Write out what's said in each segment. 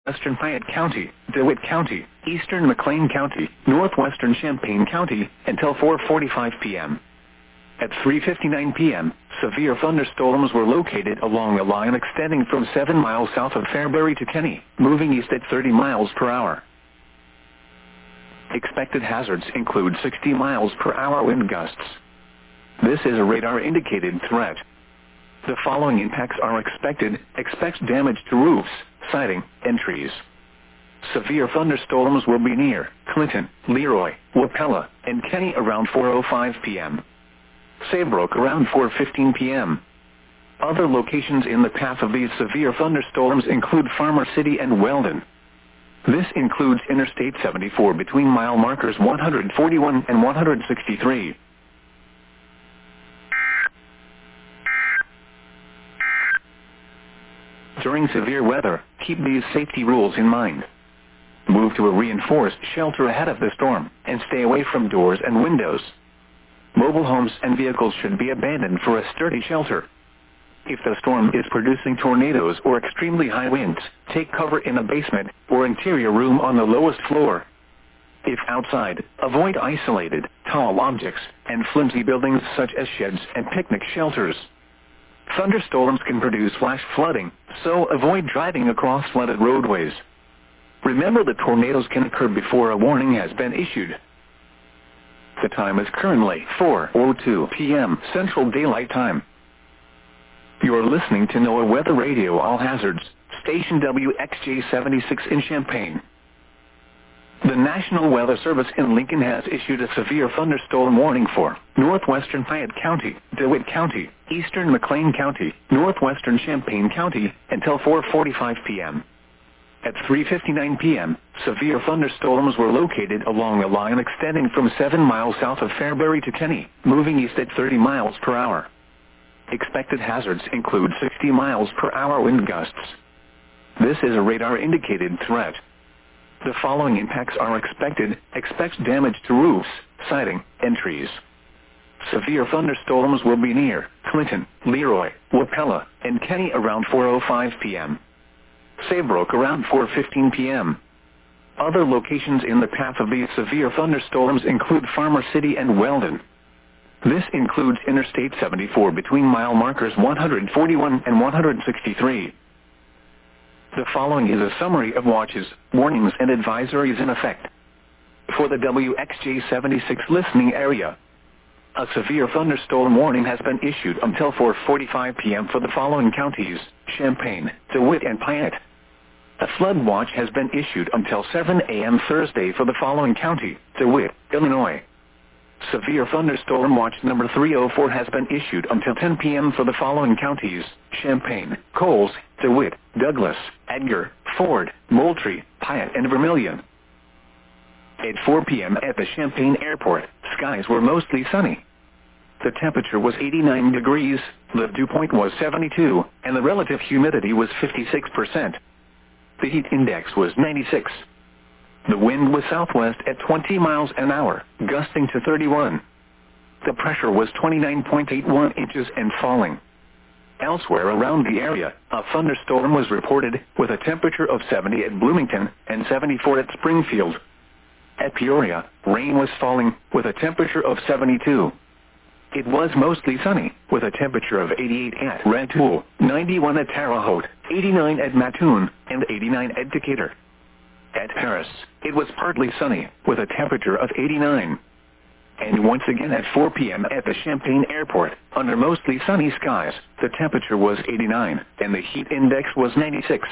Western Fayette County, DeWitt County, Eastern McLean County, Northwestern Champaign County, until 4:45 p.m. At 3:59 p.m., severe thunderstorms were located along a line extending from 7 miles south of Fairbury to Kenny, moving east at 30 miles per hour. Expected hazards include 60 miles per hour wind gusts. This is a radar-indicated threat. The following impacts are expected. Expect damage to roofs, siding, and trees. Severe thunderstorms will be near Clinton, Leroy, Wapella, and Kenny around 4:05 p.m. Saybrook around 4:15 p.m. Other locations in the path of these severe thunderstorms include Farmer City and Weldon. This includes Interstate 74 between mile markers 141 and 163. During severe weather, keep these safety rules in mind. Move to a reinforced shelter ahead of the storm, and stay away from doors and windows. Mobile homes and vehicles should be abandoned for a sturdy shelter. If the storm is producing tornadoes or extremely high winds, take cover in a basement or interior room on the lowest floor. If outside, avoid isolated, tall objects, and flimsy buildings such as sheds and picnic shelters. Thunderstorms can produce flash flooding, so avoid driving across flooded roadways. Remember that tornadoes can occur before a warning has been issued. The time is currently 4:02 p.m. Central Daylight Time. You are listening to NOAA Weather Radio All Hazards, station WXJ-76 in Champaign. The National Weather Service in Lincoln has issued a severe thunderstorm warning for Northwestern Fayette County, DeWitt County, Eastern McLean County, Northwestern Champaign County, until 4:45 p.m. At 3:59 p.m., severe thunderstorms were located along a line extending from 7 miles south of Fairbury to Kenny, moving east at 30 miles per hour. Expected hazards include 60 miles per hour wind gusts. This is a radar-indicated threat. The following impacts are expected. Expect damage to roofs, siding, and trees. Severe thunderstorms will be near Clinton, Leroy, Wapella, and Kenny around 4:05 p.m. Saybrook around 4:15 p.m. Other locations in the path of these severe thunderstorms include Farmer City and Weldon. This includes Interstate 74 between mile markers 141 and 163. The following is a summary of watches, warnings, and advisories in effect. For the WXJ-76 listening area, a severe thunderstorm warning has been issued until 4:45 p.m. for the following counties: Champaign, DeWitt, and Fayette. A flood watch has been issued until 7 a.m. Thursday for the following county: DeWitt, Illinois. Severe thunderstorm watch number 304 has been issued until 10 p.m. for the following counties: Champaign, Coles, DeWitt, Douglas, Edgar, Ford, Moultrie, Fayette, and Vermilion. At 4 p.m. at the Champaign Airport, skies were mostly sunny. The temperature was 89 degrees, the dew point was 72, and the relative humidity was 56%. The heat index was 96. The wind was southwest at 20 miles an hour, gusting to 31. The pressure was 29.81 inches and falling. Elsewhere around the area, a thunderstorm was reported, with a temperature of 70 at Bloomington and 74 at Springfield. At Peoria, rain was falling, with a temperature of 72. It was mostly sunny, with a temperature of 88 at Rantoul, 91 at Terre Haute, 89 at Mattoon, and 89 at Decatur. At Paris, it was partly sunny, with a temperature of 89. And once again at 4 p.m. at the Champaign Airport, under mostly sunny skies, the temperature was 89, and the heat index was 96.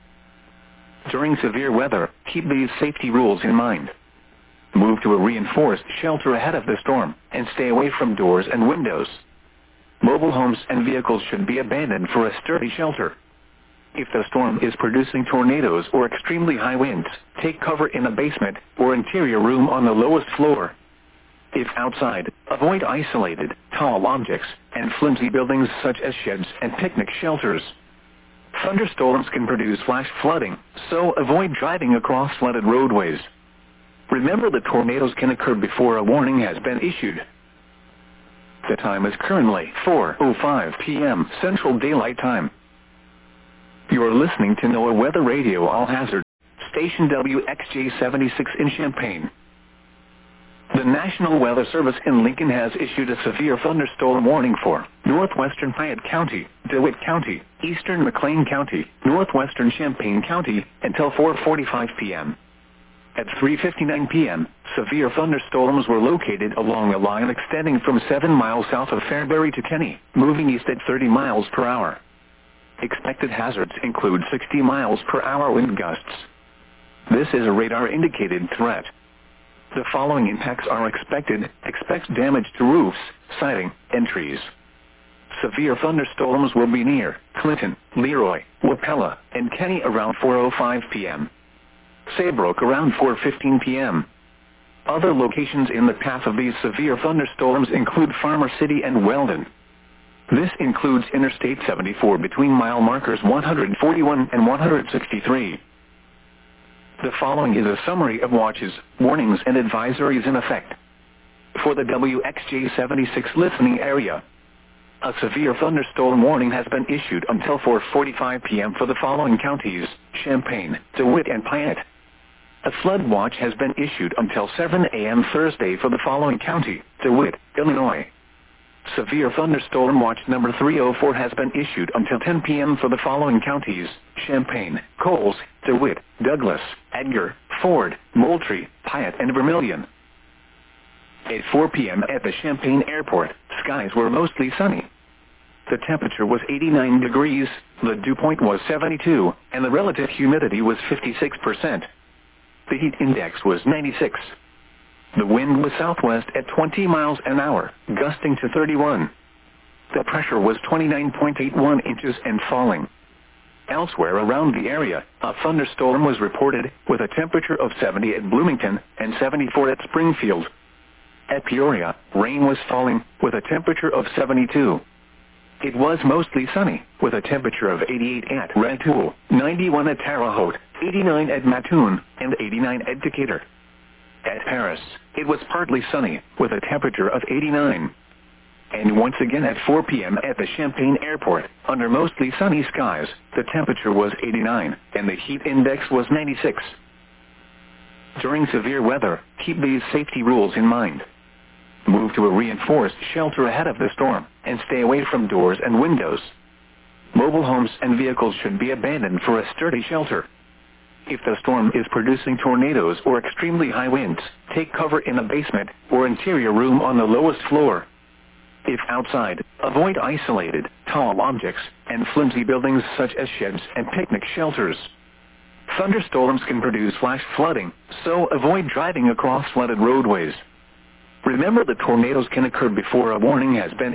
During severe weather, keep these safety rules in mind. Move to a reinforced shelter ahead of the storm, and stay away from doors and windows. Mobile homes and vehicles should be abandoned for a sturdy shelter. If the storm is producing tornadoes or extremely high winds, take cover in a basement or interior room on the lowest floor. If outside, avoid isolated, tall objects, and flimsy buildings such as sheds and picnic shelters. Thunderstorms can produce flash flooding, so avoid driving across flooded roadways. Remember that tornadoes can occur before a warning has been issued. The time is currently 4:05 p.m. Central Daylight Time. You're listening to NOAA Weather Radio All Hazard, station WXJ-76 in Champaign. The National Weather Service in Lincoln has issued a severe thunderstorm warning for northwestern Piatt County, DeWitt County, eastern McLean County, northwestern Champaign County, until 4:45 p.m. At 3:59 p.m., severe thunderstorms were located along a line extending from 7 miles south of Fairbury to Kenny, moving east at 30 miles per hour. Expected hazards include 60 miles per hour wind gusts. This is a radar-indicated threat. The following impacts are expected. Expect damage to roofs, siding, and trees. Severe thunderstorms will be near Clinton, Leroy, Wapella, and Kenny around 4:05 p.m. Saybrook around 4:15 p.m. Other locations in the path of these severe thunderstorms include Farmer City and Weldon. This includes Interstate 74 between mile markers 141 and 163. The following is a summary of watches, warnings, and advisories in effect. For the WXJ-76 listening area, a severe thunderstorm warning has been issued until 4:45 p.m. for the following counties: Champaign, DeWitt, and Piatt. A flood watch has been issued until 7 a.m. Thursday for the following county: DeWitt, Illinois. Severe thunderstorm watch number 304 has been issued until 10 p.m. for the following counties: Champaign, Coles, DeWitt, Douglas, Edgar, Ford, Moultrie, Piatt, and Vermilion. At 4 p.m. at the Champaign Airport, skies were mostly sunny. The temperature was 89 degrees, the dew point was 72, and the relative humidity was 56%. The heat index was 96. The wind was southwest at 20 miles an hour, gusting to 31. The pressure was 29.81 inches and falling. Elsewhere around the area, a thunderstorm was reported, with a temperature of 70 at Bloomington and 74 at Springfield. At Peoria, rain was falling, with a temperature of 72. It was mostly sunny, with a temperature of 88 at Rantoul, 91 at Terre Haute, 89 at Mattoon, and 89 at Decatur. At Paris, it was partly sunny, with a temperature of 89. And once again at 4 p.m. at the Champaign Airport, under mostly sunny skies, the temperature was 89, and the heat index was 96. During severe weather, keep these safety rules in mind. Move to a reinforced shelter ahead of the storm, and stay away from doors and windows. Mobile homes and vehicles should be abandoned for a sturdy shelter. If the storm is producing tornadoes or extremely high winds, take cover in a basement or interior room on the lowest floor. If outside, avoid isolated, tall objects, and flimsy buildings such as sheds and picnic shelters. Thunderstorms can produce flash flooding, so avoid driving across flooded roadways. Remember that tornadoes can occur before a warning has been